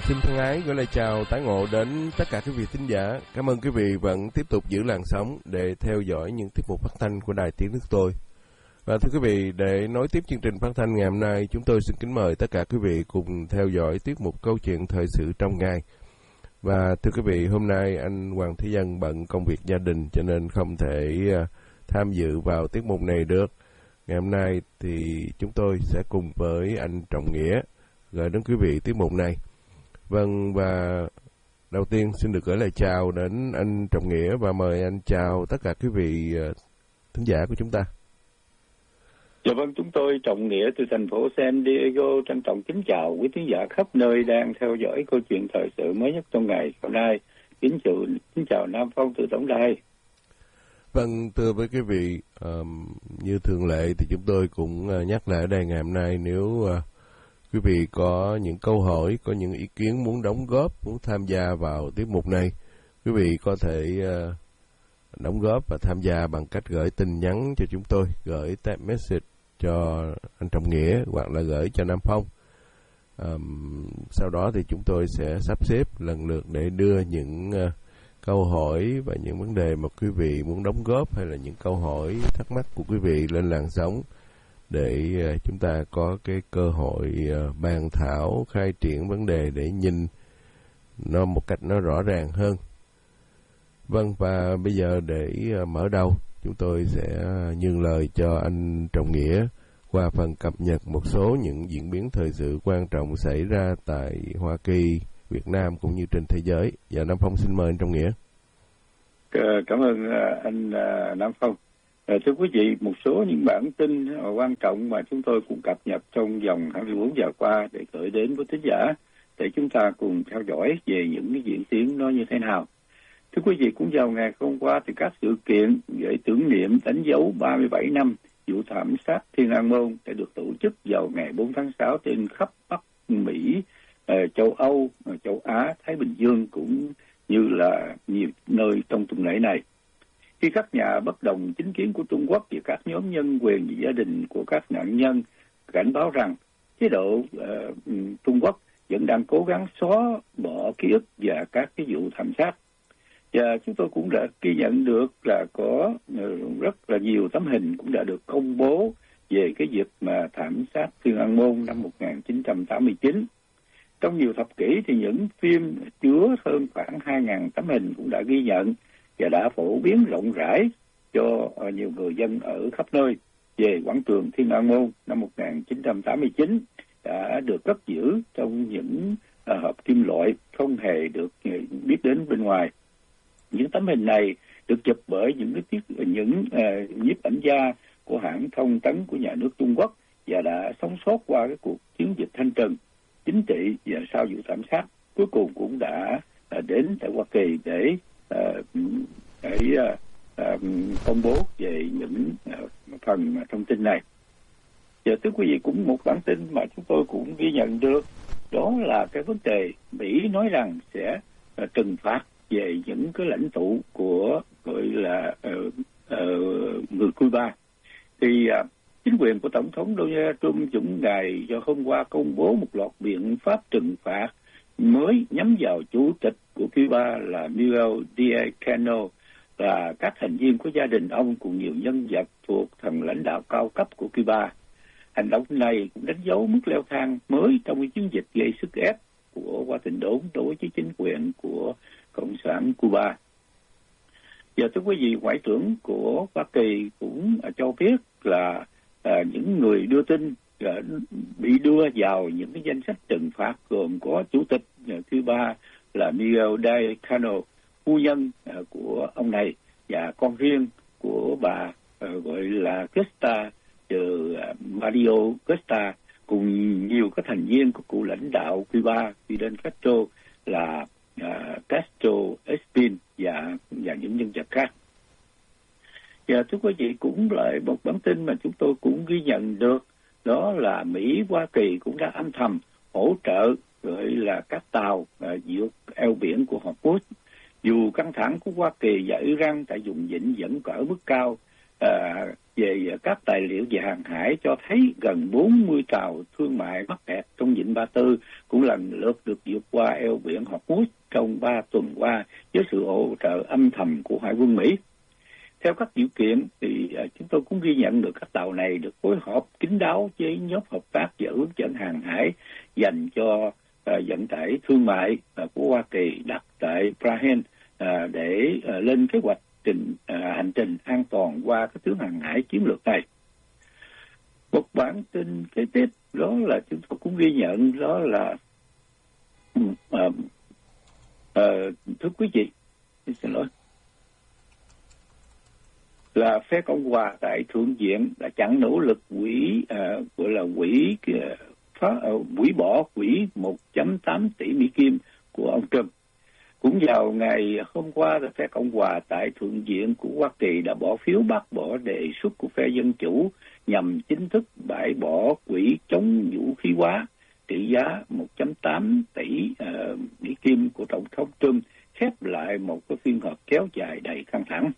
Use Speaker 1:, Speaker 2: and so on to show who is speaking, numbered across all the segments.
Speaker 1: Xin thân ái gửi lời chào tái ngộ đến tất cả quý vị thính giả. Cảm ơn quý vị vẫn tiếp tục giữ làn sóng để theo dõi những tiết mục phát thanh của Đài Tiếng Nước Tôi. Và thưa quý vị, để nối tiếp chương trình phát thanh ngày hôm nay, chúng tôi xin kính mời tất cả quý vị cùng theo dõi tiết mục câu chuyện thời sự trong ngày. Và thưa quý vị, hôm nay anh Hoàng Thế Dân bận công việc gia đình cho nên không thể tham dự vào tiết mục này được. Ngày hôm nay thì chúng tôi sẽ cùng với anh Trọng Nghĩa gửi đến quý vị tiết mục này. Vâng, và đầu tiên xin được gửi lời chào đến anh Trọng Nghĩa và mời anh chào tất cả quý vị thính giả của chúng ta.
Speaker 2: Dạ vâng, chúng tôi Trọng Nghĩa từ thành phố San Diego trân trọng kính chào quý thính giả khắp nơi đang theo dõi câu chuyện thời sự mới nhất trong ngày hôm nay. Kính chào Nam Phong từ tổng đài.
Speaker 1: Vâng, thưa với quý vị, như thường lệ thì chúng tôi cũng nhắc lại ở đây ngày hôm nay, nếu quý vị có những câu hỏi, có những ý kiến muốn đóng góp, muốn tham gia vào tiết mục này, quý vị có thể đóng góp và tham gia bằng cách gửi tin nhắn cho chúng tôi, gửi text message cho anh Trọng Nghĩa hoặc là gửi cho Nam Phong. Sau đó thì chúng tôi sẽ sắp xếp lần lượt để đưa những câu hỏi và những vấn đề mà quý vị muốn đóng góp hay là những câu hỏi thắc mắc của quý vị lên làn sóng để chúng ta có cái cơ hội bàn thảo, khai triển vấn đề để nhìn nó một cách nó rõ ràng hơn. Vâng, và bây giờ để mở đầu, chúng tôi sẽ nhường lời cho anh Trọng Nghĩa qua phần cập nhật một số những diễn biến thời sự quan trọng xảy ra tại Hoa Kỳ, Việt Nam cũng như trên thế giới. Và Nam Phong xin mời anh Trọng Nghĩa.
Speaker 2: Cảm ơn anh Nam Phong. Thưa quý vị, một số những bản tin quan trọng mà chúng tôi cũng cập nhật trong vòng 24 giờ qua để gửi đến với thính giả để chúng ta cùng theo dõi về những cái diễn tiến nó như thế nào. Thưa quý vị, cũng vào ngày hôm qua thì các sự kiện để tưởng niệm đánh dấu 37 năm vụ thảm sát Thiên An Môn đã được tổ chức vào ngày 4 tháng 6 trên khắp Bắc Mỹ, châu Âu, châu Á, Thái Bình Dương cũng như là nhiều nơi trong tuần lễ này. Khi các nhà bất đồng chính kiến của Trung Quốc và các nhóm nhân quyền và gia đình của các nạn nhân cảnh báo rằng chế độ Trung Quốc vẫn đang cố gắng xóa bỏ ký ức và các cái vụ thảm sát. Và chúng tôi cũng đã ghi nhận được là có rất là nhiều tấm hình cũng đã được công bố về cái việc mà thảm sát Thiên An Môn năm 1989. Trong nhiều thập kỷ thì những phim chứa hơn khoảng 2.000 tấm hình cũng đã ghi nhận và đã phổ biến rộng rãi cho nhiều người dân ở khắp nơi về quảng trường Thiên An Môn năm 1989 đã được cất giữ trong những hộp kim loại không hề được biết đến bên ngoài. Những tấm hình này được chụp bởi những nhiếp ảnh gia của hãng thông tấn của nhà nước Trung Quốc và đã sống sót qua cái cuộc chiến dịch thanh trừng chính trị và sau vụ thảm sát cuối cùng cũng đã đến tại Hoa Kỳ để công bố về những phần thông tin này. Giờ thưa quý vị, cũng một bản tin mà chúng tôi cũng ghi nhận được, đó là cái vấn đề Mỹ nói rằng sẽ trừng phạt về những cái lãnh tụ của gọi là người Cuba. Thì chính quyền của Tổng thống Donald Trump cũng ngày do hôm qua công bố một loạt biện pháp trừng phạt mới nhắm vào chủ tịch của Cuba là Miguel Díaz-Canel và các thành viên của gia đình ông cùng nhiều nhân vật thuộc tầng lãnh đạo cao cấp của Cuba. Hành động này cũng đánh dấu mức leo thang mới trong chiến dịch gây sức ép của Washington đối với chính quyền của Cộng sản Cuba. Giờ thưa quý vị, Ngoại trưởng của Hoa Kỳ cũng cho biết là những người đưa tin bị đưa vào những cái danh sách trừng phạt gồm có chủ tịch Cuba là Miguel Díaz-Canel, phu nhân của ông này và con riêng của bà gọi là Costa de Mario Costa cùng nhiều các thành viên của cựu lãnh đạo Cuba Fidel Castro là Castro Espin và những nhân vật khác. Và thưa quý vị, cũng lại một bản tin mà chúng tôi cũng ghi nhận được, đó là Mỹ, Hoa Kỳ cũng đã âm thầm hỗ trợ gọi là các tàu vượt eo biển của Hormuz. Dù căng thẳng của Hoa Kỳ và Iran tại vùng vịnh vẫn ở mức cao, về các tài liệu về hàng hải cho thấy gần 40 tàu thương mại mắc kẹt trong vịnh Ba Tư cũng lần lượt được vượt qua eo biển Hormuz trong 3 tuần qua với sự hỗ trợ âm thầm của Hải quân Mỹ. Theo các dữ kiện thì chúng tôi cũng ghi nhận được các tàu này được phối hợp kín đáo với nhóm hợp tác và hướng dẫn hàng hải dành cho vận tải thương mại của Hoa Kỳ đặt tại Bahrain để lên kế hoạch hành trình an toàn qua cái tuyến hàng hải chiến lược này. Một bản tin kế tiếp đó là chúng tôi cũng ghi nhận đó là thưa quý vị, xin lỗi, là phe Cộng hòa tại Thượng viện đã chặn nỗ lực hủy bỏ quỹ 1.8 tỷ Mỹ Kim của ông Trump. Cũng vào ngày hôm qua, phe Cộng hòa tại Thượng viện của Hoa Kỳ đã bỏ phiếu bác bỏ đề xuất của phe Dân Chủ nhằm chính thức bãi bỏ quỹ chống vũ khí hóa trị giá 1.8 tỷ Mỹ Kim của Tổng thống Trump, khép lại một cái phiên họp kéo dài đầy căng thẳng.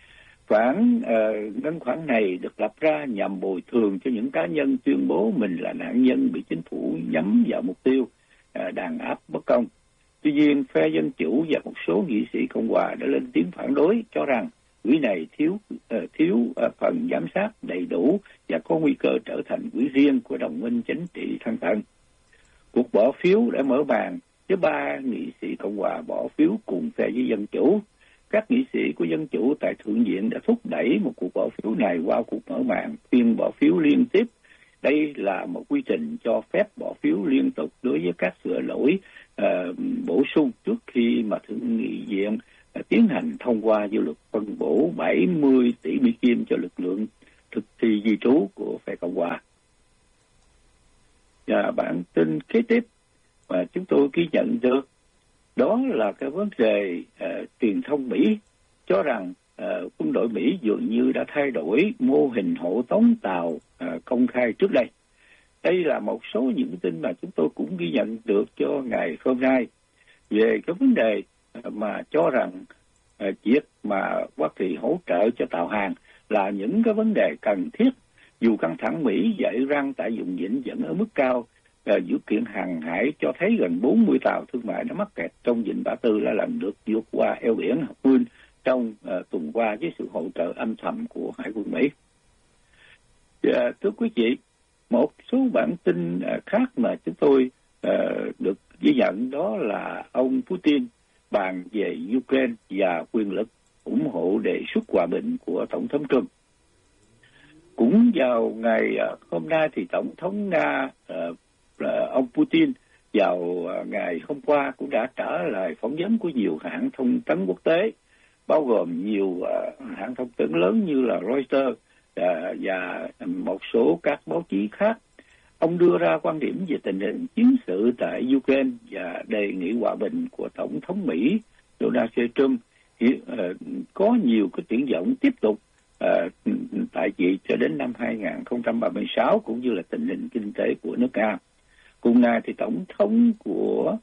Speaker 2: Ngân khoản này được lập ra nhằm bồi thường cho những cá nhân tuyên bố mình là nạn nhân bị chính phủ nhắm vào mục tiêu đàn áp bất công. Tuy nhiên, phe Dân Chủ và một số nghị sĩ Cộng hòa đã lên tiếng phản đối, cho rằng quỹ này thiếu phần giám sát đầy đủ và có nguy cơ trở thành quỹ riêng của đồng minh chính trị thân cận. Cuộc bỏ phiếu đã mở màn với 3 nghị sĩ Cộng hòa bỏ phiếu cùng phe với Dân Chủ. Các nghị sĩ của Dân Chủ tại Thượng viện đã thúc đẩy một cuộc bỏ phiếu này qua cuộc mở màn phiên bỏ phiếu liên tiếp. Đây là một quy trình cho phép bỏ phiếu liên tục đối với các sửa đổi bổ sung trước khi mà Thượng nghị viện tiến hành thông qua dự luật phân bổ 70 tỷ Mỹ Kim cho lực lượng thực thi di trú của phe Cộng hòa. Và bản tin kế tiếp mà chúng tôi ghi nhận được đó là cái vấn đề truyền thông Mỹ cho rằng quân đội Mỹ dường như đã thay đổi mô hình hộ tống tàu công khai trước đây. Đây là một số những tin mà chúng tôi cũng ghi nhận được cho ngày hôm nay về cái vấn đề mà cho rằng việc mà Hoa Kỳ hỗ trợ cho tàu hàng là những cái vấn đề cần thiết, dù căng thẳng Mỹ và Iran tại vùng vịnh vẫn ở mức cao. Dữ kiện hàng hải cho thấy gần 40 tàu thương mại đã mắc kẹt trong vịnh Ba Tư đã lần lượt vượt qua eo biển Hormuz trong tuần qua với sự hỗ trợ âm thầm của Hải quân Mỹ. Thưa quý vị, một số bản tin khác mà chúng tôi được ghi nhận đó là ông Putin bàn về Ukraine và quyền lực ủng hộ đề xuất hòa bình của Tổng thống Trump. Cũng vào ngày hôm nay thì Tổng thống Nga ông Putin vào ngày hôm qua cũng đã trả lời phỏng vấn của nhiều hãng thông tấn quốc tế, bao gồm nhiều hãng thông tấn lớn như là Reuters và một số các báo chí khác. Ông đưa ra quan điểm về tình hình chiến sự tại Ukraine và đề nghị hòa bình của Tổng thống Mỹ Donald J. Trump có nhiều cái triển vọng tiếp tục tại vị cho đến năm 2036, cũng như là tình hình kinh tế của nước Nga. Cùng ngày thì Tổng thống của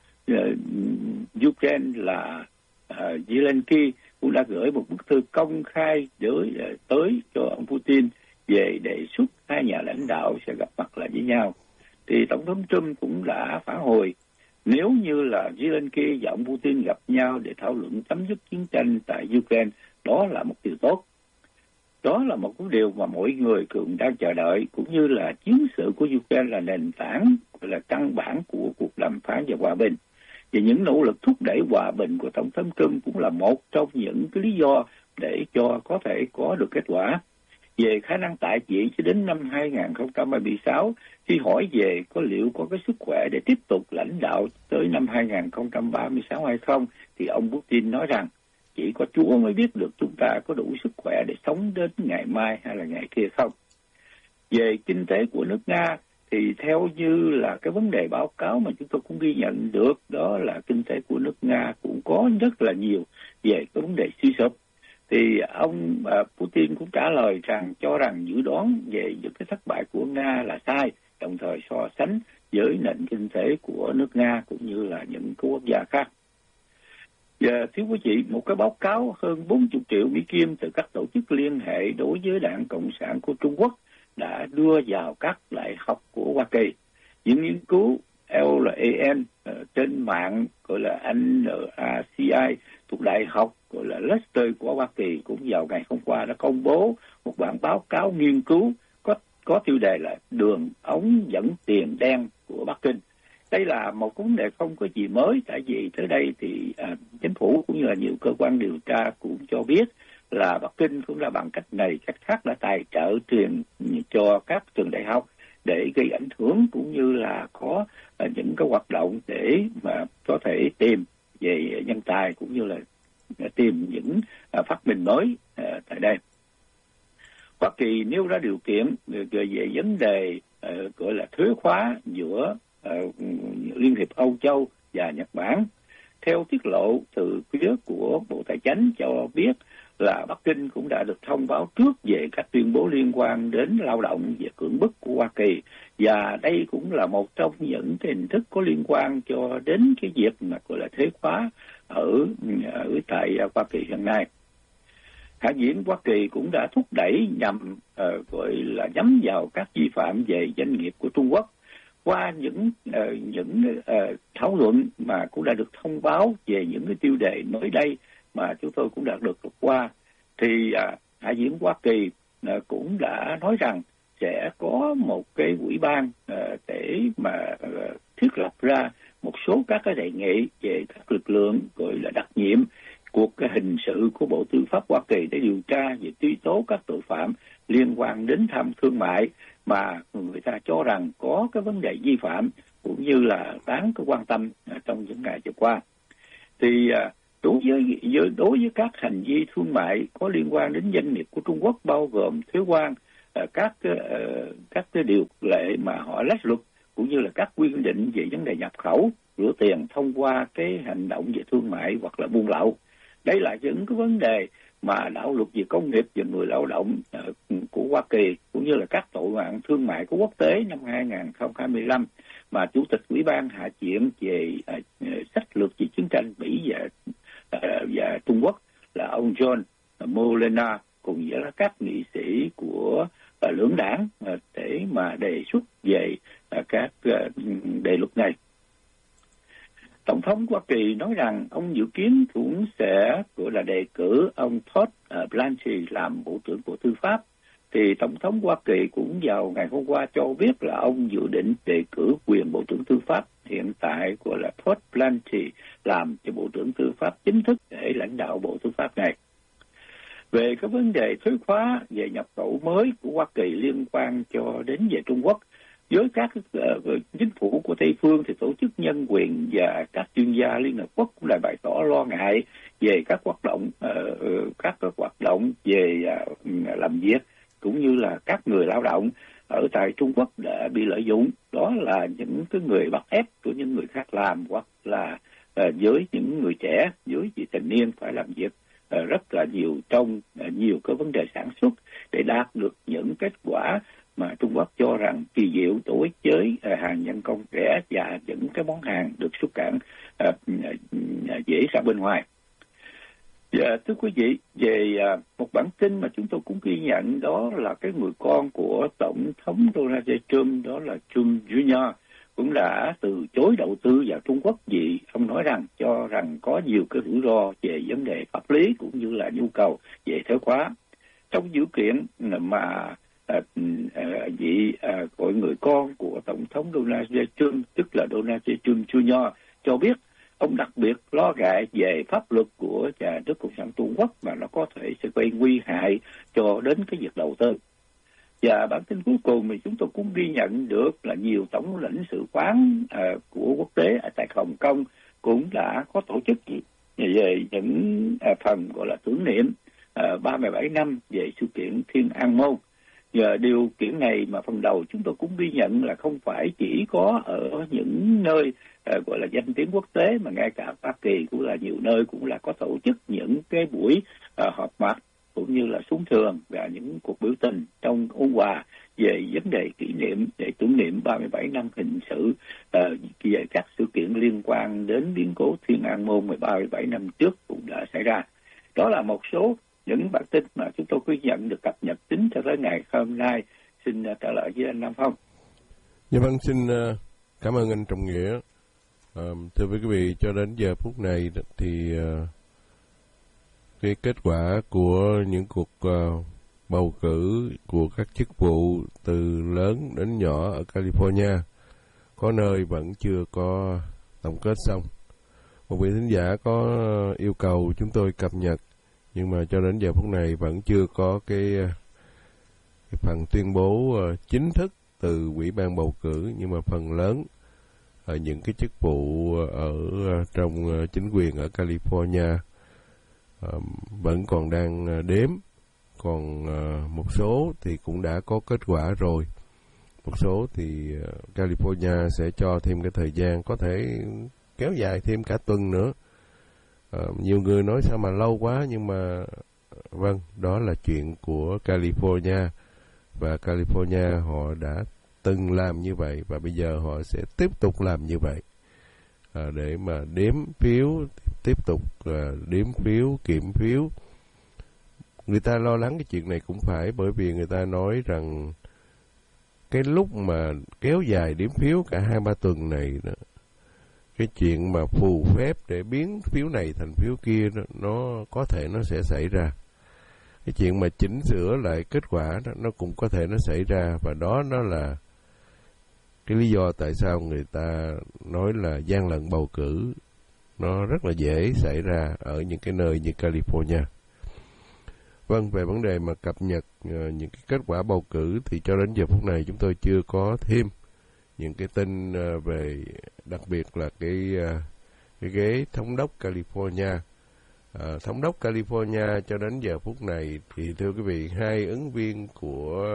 Speaker 2: Ukraine là Zelensky cũng đã gửi một bức thư công khai tới cho ông Putin về đề xuất hai nhà lãnh đạo sẽ gặp mặt lại với nhau. Thì Tổng thống Trump cũng đã phản hồi, nếu như là Zelensky và ông Putin gặp nhau để thảo luận chấm dứt chiến tranh tại Ukraine, đó là một điều tốt. Đó là một cái điều mà mọi người cũng đang chờ đợi, cũng như là chiến sự của Ukraine là nền tảng, là căn bản của cuộc đàm phán và hòa bình. Và những nỗ lực thúc đẩy hòa bình của Tổng thống Trump cũng là một trong những cái lý do để cho có thể có được kết quả. Về khả năng tại vị cho đến năm 2036, khi hỏi về liệu có cái sức khỏe để tiếp tục lãnh đạo tới năm 2036 hay không, thì ông Putin nói rằng chỉ có Chúa mới biết được chúng ta có đủ sức khỏe để sống đến ngày mai hay là ngày kia không. Về kinh tế của nước Nga thì theo như là cái vấn đề báo cáo mà chúng tôi cũng ghi nhận được, đó là kinh tế của nước Nga cũng có rất là nhiều về cái vấn đề suy sụp. Thì ông Putin cũng trả lời cho rằng dự đoán về những cái thất bại của Nga là sai, đồng thời so sánh với nền kinh tế của nước Nga cũng như là những quốc gia khác. Thưa quý vị, một cái báo cáo hơn 40 triệu Mỹ Kim từ các tổ chức liên hệ đối với Đảng Cộng sản của Trung Quốc đã đưa vào các đại học của Hoa Kỳ. Những nghiên cứu LAN trên mạng gọi là NACI thuộc đại học gọi là Leicester của Hoa Kỳ cũng vào ngày hôm qua đã công bố một bản báo cáo nghiên cứu có tiêu đề là đường ống dẫn tiền đen của Bắc Kinh. Đây là một vấn đề không có gì mới, tại vì tới đây thì chính phủ cũng như là nhiều cơ quan điều tra cũng cho biết là Bắc Kinh cũng đã bằng cách này cách khác đã tài trợ tiền cho các trường đại học để gây ảnh hưởng cũng như là có những cái hoạt động để mà có thể tìm về nhân tài cũng như là tìm những phát minh mới tại đây. Hoa Kỳ nêu ra điều kiện về vấn đề gọi là thuế khóa giữa Liên hiệp Âu Châu và Nhật Bản. Theo tiết lộ từ phía của Bộ Tài chính cho biết là Bắc Kinh cũng đã được thông báo trước về các tuyên bố liên quan đến lao động và cưỡng bức của Hoa Kỳ, và đây cũng là một trong những cái hình thức có liên quan cho đến cái việc mà gọi là thuế khóa ở tại Hoa Kỳ hiện nay. Hạ viện Hoa Kỳ cũng đã thúc đẩy nhằm gọi là nhắm vào các vi phạm về doanh nghiệp của Trung Quốc. Qua những thảo luận mà cũng đã được thông báo về những cái tiêu đề mới đây mà chúng tôi cũng đã được qua, thì Hạ viện Hoa Kỳ cũng đã nói rằng sẽ có một cái ủy ban để mà thiết lập ra một số các cái đề nghị về các lực lượng gọi là đặc nhiệm cuộc hình sự của Bộ Tư pháp Hoa Kỳ để điều tra về truy tố các tội phạm liên quan đến tham thương mại mà người ta cho rằng có cái vấn đề vi phạm cũng như là đáng có quan tâm trong những ngày vừa qua. Thì đối với các hành vi thương mại có liên quan đến doanh nghiệp của Trung Quốc, bao gồm thuế quan, các cái điều lệ mà họ lách luật cũng như là các quy định về vấn đề nhập khẩu, rửa tiền thông qua cái hành động về thương mại hoặc là buôn lậu. Đây là những cái vấn đề mà đạo luật về công nghiệp và người lao động của Hoa Kỳ cũng như là các tội phạm thương mại của quốc tế năm 2025 mà Chủ tịch Ủy ban Hạ viện về sách lược về chiến tranh Mỹ và Trung Quốc là ông John Molina cùng với các nghị sĩ của lưỡng đảng để mà đề xuất về các đề luật này. Tổng thống Hoa Kỳ nói rằng ông dự kiến cũng sẽ gọi là đề cử ông Todd Blanche làm Bộ trưởng Bộ Tư pháp. Thì Tổng thống Hoa Kỳ cũng vào ngày hôm qua cho biết là ông dự định đề cử quyền Bộ trưởng Tư pháp hiện tại gọi là Todd Blanche làm cho Bộ trưởng Tư pháp chính thức để lãnh đạo Bộ Tư pháp này. Về cái vấn đề thuế khóa về nhập khẩu mới của Hoa Kỳ liên quan cho đến về Trung Quốc, với các chính phủ của Tây phương thì tổ chức nhân quyền và các chuyên gia Liên Hợp Quốc cũng đã bày tỏ lo ngại về các hoạt động về làm việc cũng như là các người lao động ở tại Trung Quốc đã bị lợi dụng. Đó là những cái người bắt ép của những người khác làm, hoặc là với những người trẻ, với vị thành niên phải làm việc rất là nhiều trong nhiều cái vấn đề sản xuất để đạt được những kết quả mà Trung Quốc cho rằng kỳ diệu đối với hàng nhân công rẻ và những cái món hàng được xuất cảng dễ ra bên ngoài. Thưa quý vị, về một bản tin mà chúng tôi cũng ghi nhận, đó là cái người con của Tổng thống Donald J. Trump, đó là Trump Jr. cũng đã từ chối đầu tư vào Trung Quốc vì ông nói rằng cho rằng có nhiều cái rủi ro về vấn đề pháp lý cũng như là nhu cầu về thuế khóa. Trong dữ kiện mà gọi người con của Tổng thống Donald J. Trump, tức là Donald J. Trump Jr. cho biết ông đặc biệt lo ngại về pháp luật của nhà nước Cộng sản Trung Quốc mà nó có thể sẽ gây nguy hại cho đến cái việc đầu tư. Và bản tin cuối cùng thì chúng tôi cũng ghi nhận được là nhiều tổng lãnh sự quán của quốc tế ở tại Hồng Kông cũng đã có tổ chức về những phần gọi là tưởng niệm 37 năm về sự kiện Thiên An Môn. Và điều kiện này mà phần đầu chúng tôi cũng ghi nhận là không phải chỉ có ở những nơi gọi là danh tiếng quốc tế, mà ngay cả Hoa Kỳ cũng là nhiều nơi cũng là có tổ chức những cái buổi họp mặt cũng như là xuống thường và những cuộc biểu tình trong ôn hòa về vấn đề kỷ niệm để tưởng niệm 37 năm hình sự về các sự kiện liên quan đến biến cố Thiên An Môn 13-17 năm trước cũng đã xảy ra. Đó là một số những bản tin mà chúng tôi ghi nhận được cập nhật tính cho tới ngày hôm nay. Xin trả lời với anh Nam Phong.
Speaker 1: Dạ vâng, xin cảm ơn anh Trọng Nghĩa. Thưa quý vị, cho đến giờ phút này thì cái kết quả của những cuộc bầu cử của các chức vụ từ lớn đến nhỏ ở California, có nơi vẫn chưa có tổng kết xong. Một vị thính giả có yêu cầu chúng tôi cập nhật, nhưng mà cho đến giờ phút này vẫn chưa có cái phần tuyên bố chính thức từ Ủy ban bầu cử, nhưng mà phần lớn ở những cái chức vụ ở trong chính quyền ở California vẫn còn đang đếm, còn một số thì cũng đã có kết quả rồi. Một số thì California sẽ cho thêm cái thời gian, có thể kéo dài thêm cả tuần nữa. Nhiều người nói sao mà lâu quá, nhưng mà vâng, đó là chuyện của California, và California họ đã từng làm như vậy và bây giờ họ sẽ tiếp tục làm như vậy để mà đếm phiếu, tiếp tục đếm phiếu, kiểm phiếu. Người ta lo lắng cái chuyện này cũng phải, bởi vì người ta nói rằng cái lúc mà kéo dài đếm phiếu cả 2-3 tuần này đó, cái chuyện mà phù phép để biến phiếu này thành phiếu kia đó, nó có thể nó sẽ xảy ra. Cái chuyện mà chỉnh sửa lại kết quả đó, nó cũng có thể nó xảy ra, và đó nó là cái lý do tại sao người ta nói là gian lận bầu cử nó rất là dễ xảy ra ở những cái nơi như California. Vâng, về vấn đề mà cập nhật những cái kết quả bầu cử thì cho đến giờ phút này chúng tôi chưa có thêm những cái tin về, đặc biệt là cái ghế thống đốc California. Thống đốc California cho đến giờ phút này thì thưa quý vị, hai ứng viên của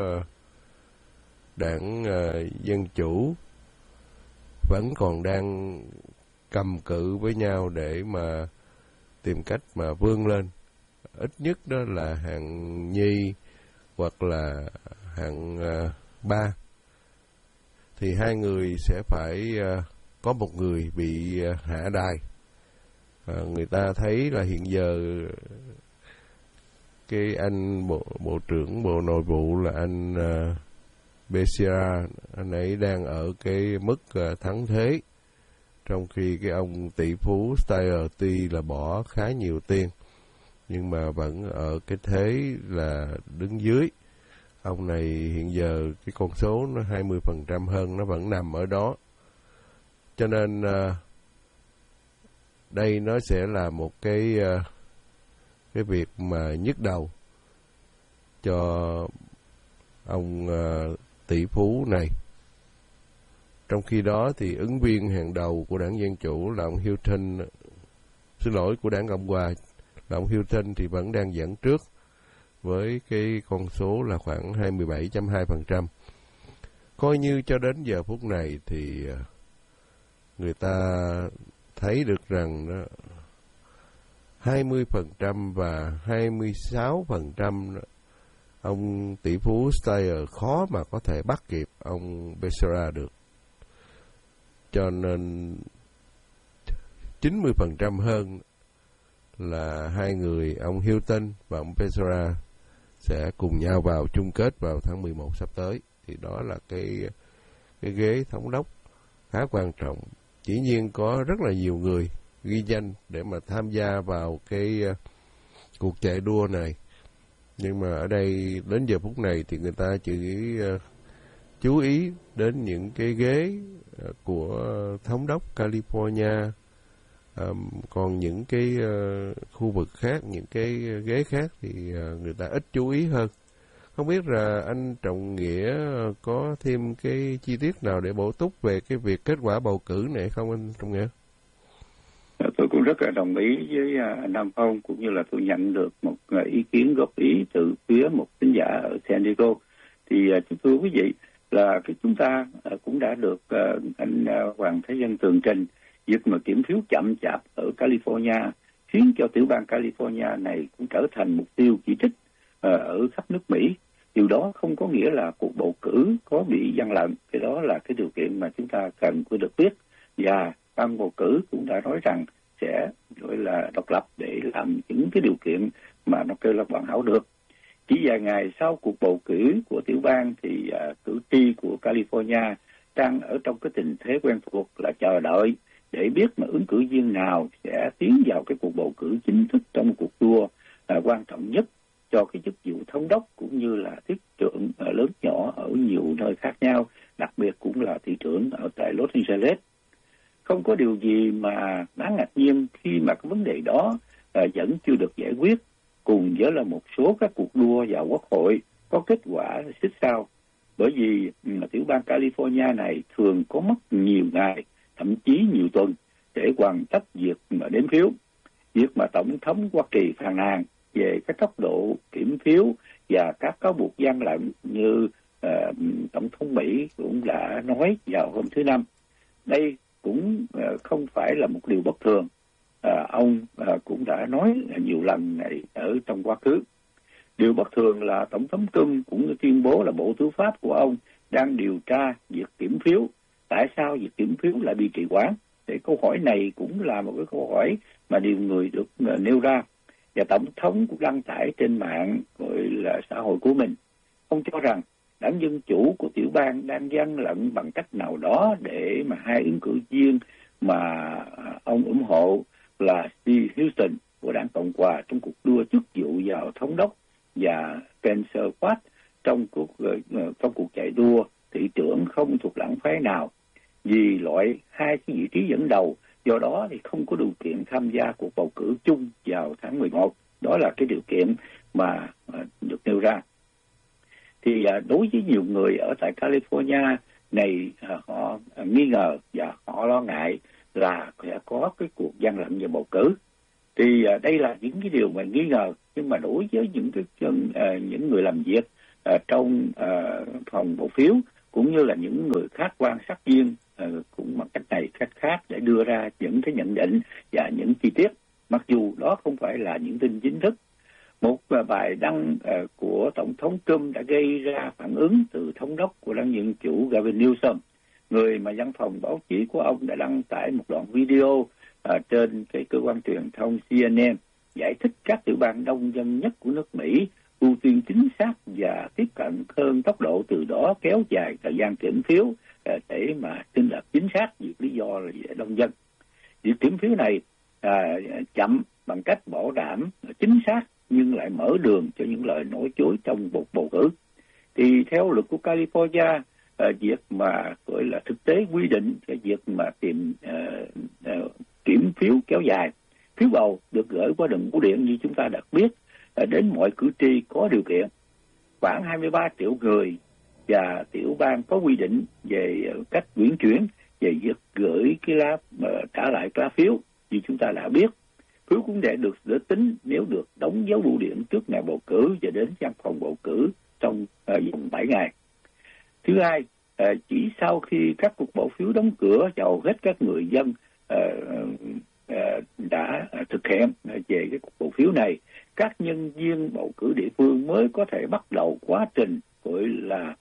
Speaker 1: đảng Dân Chủ vẫn còn đang cầm cự với nhau để mà tìm cách mà vươn lên. Ít nhất đó là hạng nhì hoặc là hạng 3. Thì hai người sẽ phải có một người bị hạ đài. Người ta thấy là hiện giờ cái anh bộ trưởng Bộ Nội vụ là anh Becerra, anh ấy đang ở cái mức thắng thế, trong khi cái ông tỷ phú Steyer tuy là bỏ khá nhiều tiền nhưng mà vẫn ở cái thế là đứng dưới. Ông này hiện giờ cái con số nó 20% hơn, nó vẫn nằm ở đó. Cho nên đây nó sẽ là một cái việc mà nhức đầu cho ông tỷ phú này. Trong khi đó thì ứng viên hàng đầu của đảng Dân Chủ là ông Hilton, của đảng Cộng Hòa là ông Hilton thì vẫn đang dẫn trước với cái con số là khoảng 27.2%. Coi như cho đến giờ phút này thì người ta thấy được rằng đó, 20% và 26% ông tỷ phú Steyer khó mà có thể bắt kịp ông Becerra được. Cho nên 90% hơn là hai người, ông Hilton và ông Becerra sẽ cùng nhau vào chung kết vào tháng 11 sắp tới. Thì đó là cái ghế thống đốc khá quan trọng. Dĩ nhiên có rất là nhiều người ghi danh để mà tham gia vào cái cuộc chạy đua này. Nhưng mà ở đây đến giờ phút này thì người ta chỉ chú ý đến những cái ghế của thống đốc California. Còn những cái khu vực khác, những cái ghế khác thì người ta ít chú ý hơn. Không biết là anh Trọng Nghĩa có thêm cái chi tiết nào để bổ túc về cái việc kết quả bầu cử này không anh Trọng Nghĩa?
Speaker 2: Tôi cũng rất là đồng ý với anh Nam Phong, cũng như là tôi nhận được một ý kiến góp ý từ phía một thính giả ở San Diego. Thì thưa quý vị là chúng ta cũng đã được anh Hoàng Thế Dân tường trình việc mà kiểm phiếu chậm chạp ở California khiến cho tiểu bang California này cũng trở thành mục tiêu chỉ trích ở khắp nước Mỹ. Điều đó không có nghĩa là cuộc bầu cử có bị gian lận, cái đó là cái điều kiện mà chúng ta cần phải được biết. Và ban bầu cử cũng đã nói rằng sẽ gọi là độc lập để làm những cái điều kiện mà nó kêu là hoàn hảo được. Chỉ vài ngày sau cuộc bầu cử của tiểu bang thì cử tri của California đang ở trong cái tình thế quen thuộc là chờ đợi để biết mà ứng cử viên nào sẽ tiến vào cái cuộc bầu cử chính thức trong cuộc đua quan trọng nhất cho cái chức vụ thống đốc cũng như là thị trưởng lớn nhỏ ở nhiều nơi khác nhau, đặc biệt cũng là thị trưởng ở tại Los Angeles. Không có điều gì mà đáng ngạc nhiên khi mà cái vấn đề đó vẫn chưa được giải quyết, cùng với là một số các cuộc đua vào quốc hội có kết quả xích sao. Bởi vì tiểu bang California này thường có mất nhiều ngày, thậm chí nhiều tuần để hoàn tất việc mà đếm phiếu. Việc mà Tổng thống Hoa Kỳ phàn nàn về cái tốc độ kiểm phiếu và các cáo buộc gian lận như Tổng thống Mỹ cũng đã nói vào hôm thứ Năm. Đây cũng không phải là một điều bất thường. Ông cũng đã nói nhiều lần này ở trong quá khứ. Điều bất thường là Tổng thống Trump cũng tuyên bố là Bộ Tư pháp của ông đang điều tra việc kiểm phiếu. Tại sao việc kiểm phiếu lại bị trì hoãn? Thì câu hỏi này cũng là một cái câu hỏi mà nhiều người được nêu ra. Và Tổng thống cũng đăng tải trên mạng gọi là xã hội của mình. Ông cho rằng đảng Dân Chủ của tiểu bang đang gian lận bằng cách nào đó để mà hai ứng cử viên mà ông ủng hộ là Steve Houston của đảng Cộng hòa trong cuộc đua chức vụ vào thống đốc và Spencer Pratt trong cuộc chạy đua thị trưởng không thuộc đảng phái nào, vì loại hai cái vị trí dẫn đầu, do đó thì không có điều kiện tham gia cuộc bầu cử chung vào tháng 11. Đó là cái điều kiện mà được nêu ra. Thì đối với nhiều người ở tại California này, họ nghi ngờ và họ lo ngại là sẽ có cái cuộc gian lận về bầu cử. Thì đây là những cái điều mà nghi ngờ, nhưng mà đối với những người làm việc trong phòng bầu phiếu cũng như là những người khác quan sát viên cũng bằng cách này cách khác để đưa ra những cái nhận định và những chi tiết, mặc dù đó không phải là những tin chính thức. Một bài đăng của Tổng thống Trump đã gây ra phản ứng từ thống đốc của đảng Dân Chủ Gavin Newsom, người mà văn phòng báo chí của ông đã đăng tải một đoạn video trên cái cơ quan truyền thông CNN giải thích các tiểu bang đông dân nhất của nước Mỹ ưu tiên chính xác và tiếp cận hơn tốc độ, từ đó kéo dài thời gian kiểm phiếu để mà tin là chính xác vì lý do là đông dân. Việc kiểm phiếu này chậm bằng cách bảo đảm chính xác nhưng lại mở đường cho những lời nói dối trong cuộc bầu cử. Thì theo luật của California, việc mà gọi là thực tế quy định cái việc mà kiểm phiếu kéo dài, phiếu bầu được gửi qua đường bưu điện như chúng ta đã biết đến mọi cử tri có điều kiện. Khoảng 23 triệu người và tiểu bang có quy định về cách uyển chuyển về việc gửi cái lá trả lại lá phiếu như chúng ta đã biết. Phiếu cũng sẽ được tính nếu được đóng dấu bưu điện trước ngày bầu cử và đến văn phòng bầu cử trong vòng 7 ngày. Thứ hai, chỉ sau khi các cuộc bỏ phiếu đóng cửa, hầu hết các người dân đã thực hiện về cái cuộc bỏ phiếu này, các nhân viên bầu cử địa phương mới có thể bắt đầu quá trình gọi là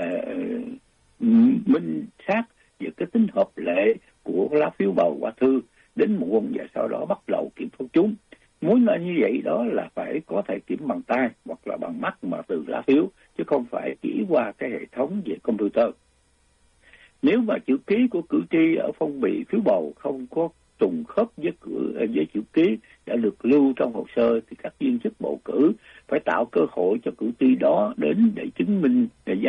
Speaker 2: minh xác về cái tính hợp lệ của lá phiếu bầu qua thư đến muộn và sau đó bắt đầu kiểm phiếu chúng. Muốn nói như vậy đó là phải có thể kiểm bằng tay hoặc là bằng mắt mà từ lá phiếu, chứ không phải chỉ qua cái hệ thống về computer. Nếu mà chữ ký của cử tri ở phong bì phiếu bầu không có trùng khớp với chữ ký đã được lưu trong hồ sơ, thì các viên chức bầu cử phải tạo cơ hội cho cử tri đó đến để chứng minh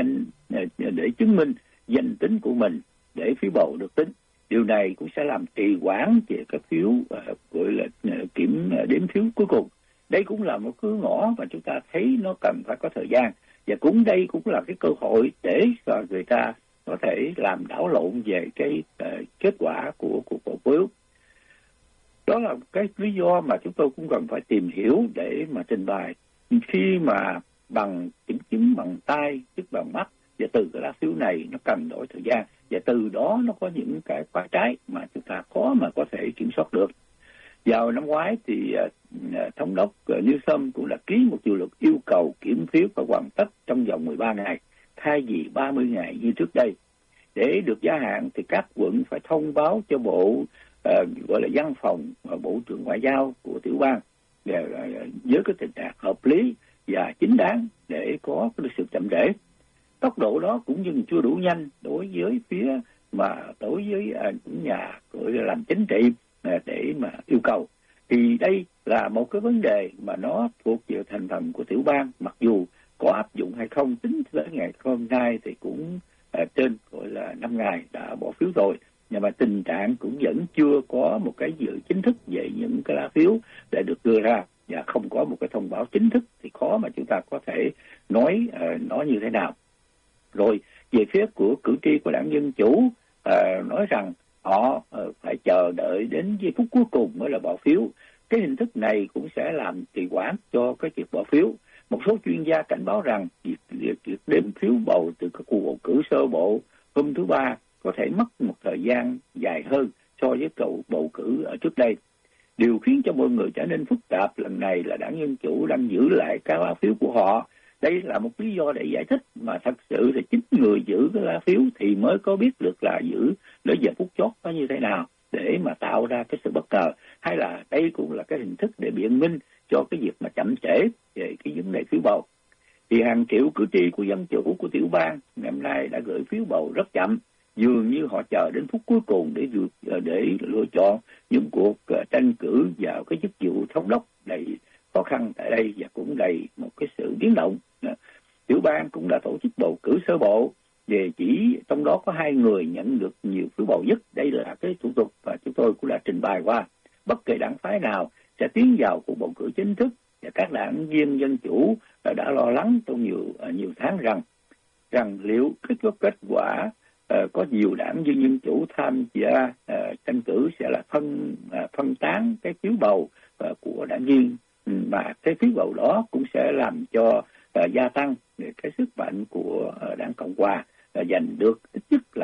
Speaker 2: danh tính của mình để phiếu bầu được tính. Điều này cũng sẽ làm trì hoãn về các phiếu gọi là đếm phiếu cuối cùng. Đây cũng là một cái ngõ mà chúng ta thấy nó cần phải có thời gian, và cũng đây cũng là cái cơ hội để cho người ta có thể làm đảo lộn về cái kết quả của cuộc bầu phiếu. Đó là cái lý do mà chúng tôi cũng cần phải tìm hiểu để mà trình bày. Khi mà bằng kiểm chứng bằng tay, tức bằng mắt, và từ cái lá phiếu này nó cần đổi thời gian, và từ đó nó có những cái quá trái mà chúng ta khó mà có thể kiểm soát được. Vào năm ngoái thì thống đốc Newsom cũng đã ký một điều luật yêu cầu kiểm phiếu và hoàn tất trong vòng 13 ngày thay vì 30 ngày như trước đây. Để được gia hạn thì các quận phải thông báo cho Bộ gọi là văn phòng Bộ trưởng Ngoại giao của tiểu bang với cái tình trạng hợp lý và chính đáng để có cái sự chậm trễ. Tốc độ đó cũng nhưng chưa đủ nhanh đối với những nhà gọi là làm chính trị để mà yêu cầu. Thì đây là một cái vấn đề mà nó thuộc về thành phần của tiểu bang, mặc dù có áp dụng hay không tính tới ngày hôm nay thì cũng trên gọi là 5 ngày đã bỏ phiếu rồi, nhưng mà tình trạng cũng vẫn chưa có một cái dự chính thức về những cái lá phiếu để được đưa ra, và không có một cái thông báo chính thức thì khó mà chúng ta có thể nói nó như thế nào. Rồi về phía của cử tri của đảng Dân Chủ nói rằng họ phải chờ đợi đến giây phút cuối cùng mới là bỏ phiếu. Cái hình thức này cũng sẽ làm trì hoãn cho cái việc bỏ phiếu. Một số chuyên gia cảnh báo rằng việc đếm phiếu bầu từ các cuộc bầu cử sơ bộ hôm thứ Ba có thể mất một thời gian dài hơn so với cuộc bầu cử ở trước đây. Điều khiến cho mọi người trở nên phức tạp lần này là đảng Dân Chủ đang giữ lại các lá phiếu của họ. Đây là một lý do để giải thích, mà thật sự thì chính người giữ cái lá phiếu thì mới có biết được là giữ đến giờ phút chót nó như thế nào để mà tạo ra cái sự bất ngờ, hay là đây cũng là cái hình thức để biện minh cho cái việc mà chậm trễ về cái vấn đề phiếu bầu. Thì hàng triệu cử tri của Dân Chủ của tiểu bang năm nay đã gửi phiếu bầu rất chậm, dường như họ chờ đến phút cuối cùng để lựa chọn những cuộc tranh cử vào cái chức vụ thống đốc đầy khó khăn tại đây và cũng đầy một cái sự biến động. Tiểu bang cũng đã tổ chức bầu cử sơ bộ, về chỉ trong đó có 2 người nhận được nhiều phiếu bầu nhất. Đây là cái thủ tục và chúng tôi cũng đã trình bày qua. Bất kỳ đảng phái nào sẽ tiến vào cuộc bầu cử chính thức, và các đảng viên Dân Chủ đã lo lắng trong nhiều tháng rằng liệu kết quả có nhiều đảng viên Dân Chủ tham gia tranh cử sẽ là phân tán cái phiếu bầu của đảng viên, mà cái phiếu bầu đó cũng sẽ làm cho gia tăng cái sức mạnh của đảng Cộng hòa giành được ít nhất là